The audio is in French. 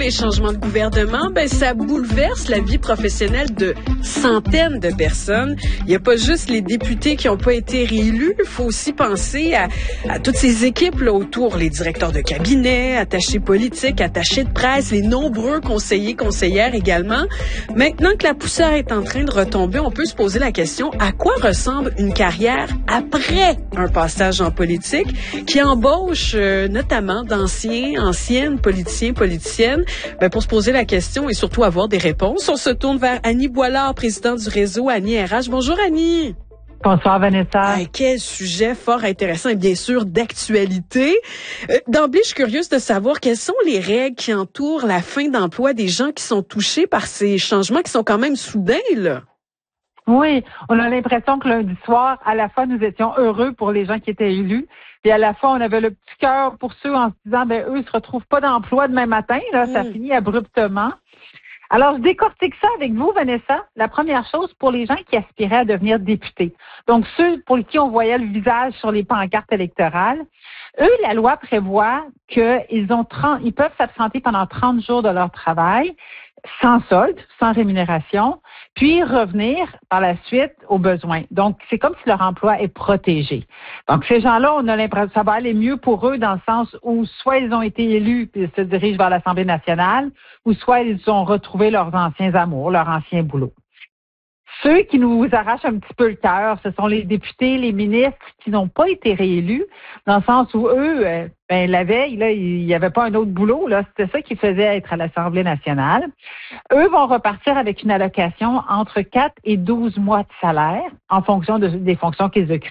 les changements de gouvernement, ça bouleverse la vie professionnelle de centaines de personnes. Il n'y a pas juste les députés qui n'ont pas été réélus. Il faut aussi penser à toutes ces équipes là autour, les directeurs de cabinet, attachés politiques, attachés de presse, les nombreux conseillers, conseillères également. Maintenant que la poussière est en train de retomber, on peut se poser la question, à quoi ressemble une carrière après un passage en politique qui embauche notamment anciennes politiciens, politiciennes, pour se poser la question et surtout avoir des réponses. On se tourne vers Annie Boilard, présidente du réseau Annie RH. Bonjour Annie. Bonsoir Vanessa. Quel sujet fort intéressant et bien sûr d'actualité. D'emblée, je suis curieuse de savoir quelles sont les règles qui entourent la fin d'emploi des gens qui sont touchés par ces changements qui sont quand même soudains, là. Oui, on a l'impression que lundi soir, à la fois, nous étions heureux pour les gens qui étaient élus, et à la fois, on avait le petit cœur pour ceux en se disant, eux, ils se retrouvent pas d'emploi demain matin, là, ça finit abruptement. Alors, je décortique ça avec vous, Vanessa. La première chose, pour les gens qui aspiraient à devenir députés, donc ceux pour qui on voyait le visage sur les pancartes électorales, eux, la loi prévoit qu'ils peuvent s'absenter pendant 30 jours de leur travail, sans solde, sans rémunération, puis revenir par la suite aux besoins. Donc, c'est comme si leur emploi est protégé. Donc, ces gens-là, on a l'impression que ça va aller mieux pour eux dans le sens où soit ils ont été élus puis ils se dirigent vers l'Assemblée nationale, ou soit ils ont retrouvé leurs anciens amours, leur ancien boulot. Ceux qui nous arrachent un petit peu le cœur, ce sont les députés, les ministres qui n'ont pas été réélus, dans le sens où eux, la veille, là, il n'y avait pas un autre boulot, là, c'était ça qui faisait être à l'Assemblée nationale. Eux vont repartir avec une allocation entre 4 et 12 mois de salaire en fonction des fonctions qu'ils occupent.